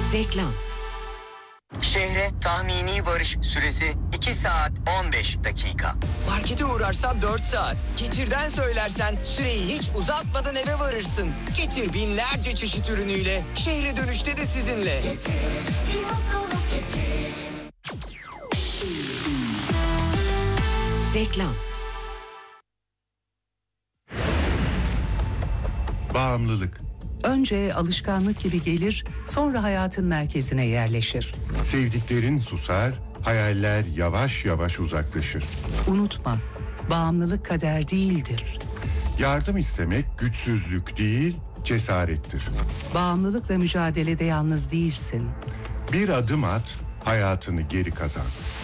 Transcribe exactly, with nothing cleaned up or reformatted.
Reklam. Şehre tahmini varış süresi iki saat on beş dakika. Markete uğrarsan dört saat. Getir'den söylersen süreyi hiç uzatmadan eve varırsın. Getir binlerce çeşit ürünüyle şehre dönüşte de sizinle. Getir, bir mutluluk getir. Reklam. Bağımlılık. Önce alışkanlık gibi gelir, sonra hayatın merkezine yerleşir. Sevdiklerin susar, hayaller yavaş yavaş uzaklaşır. Unutma, bağımlılık kader değildir. Yardım istemek güçsüzlük değil, cesarettir. Bağımlılıkla mücadelede yalnız değilsin. Bir adım at, hayatını geri kazan.